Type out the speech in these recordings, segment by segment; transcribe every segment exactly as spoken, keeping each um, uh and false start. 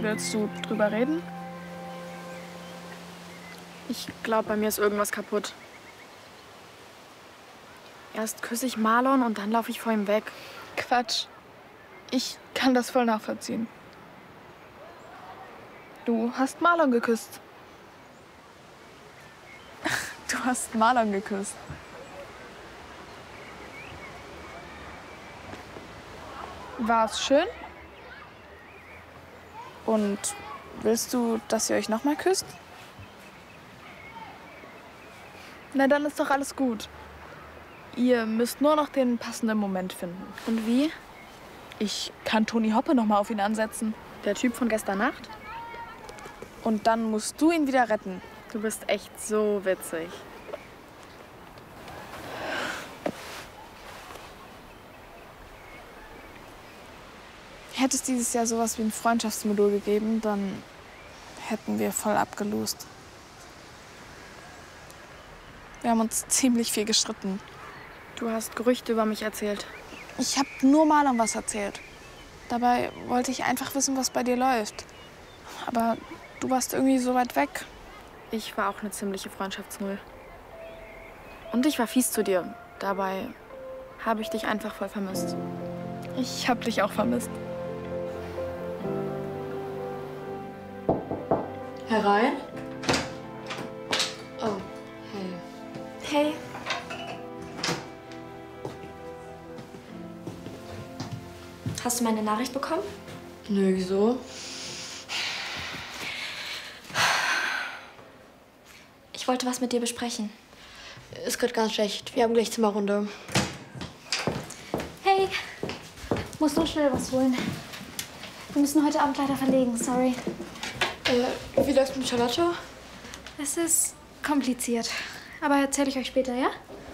Willst du drüber reden? Ich glaube, bei mir ist irgendwas kaputt. Erst küsse ich Marlon und dann laufe ich vor ihm weg. Quatsch. Ich kann das voll nachvollziehen. Du hast Marlon geküsst. Du hast Marlon geküsst. War es schön? Und willst du, dass ihr euch noch mal küsst? Na, dann ist doch alles gut. Ihr müsst nur noch den passenden Moment finden. Und wie? Ich kann Toni Hoppe noch mal auf ihn ansetzen. Der Typ von gestern Nacht? Und dann musst du ihn wieder retten. Du bist echt so witzig. Hätte es dieses Jahr sowas wie ein Freundschaftsmodul gegeben, dann hätten wir voll abgelost. Wir haben uns ziemlich viel gestritten. Du hast Gerüchte über mich erzählt. Ich habe nur Marlon was erzählt. Dabei wollte ich einfach wissen, was bei dir läuft. Aber du warst irgendwie so weit weg. Ich war auch eine ziemliche Freundschaftsnull. Und ich war fies zu dir. Dabei habe ich dich einfach voll vermisst. Ich habe dich auch vermisst. Herein? Oh, hey. Hey. Hast du meine Nachricht bekommen? Nö, wieso? Ich wollte was mit dir besprechen. Ist gerade ganz schlecht. Wir haben gleich Zimmerrunde. Hey. Muss nur schnell was holen. Wir müssen heute Abend leider verlegen, sorry. Äh, wie läuft's mit Charlotte? Es ist kompliziert. Aber erzähle ich euch später, ja?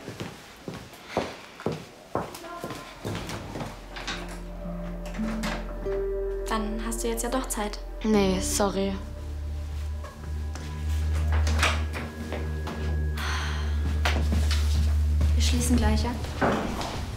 Dann hast du jetzt ja doch Zeit. Nee, sorry. Wir schließen gleich, ja?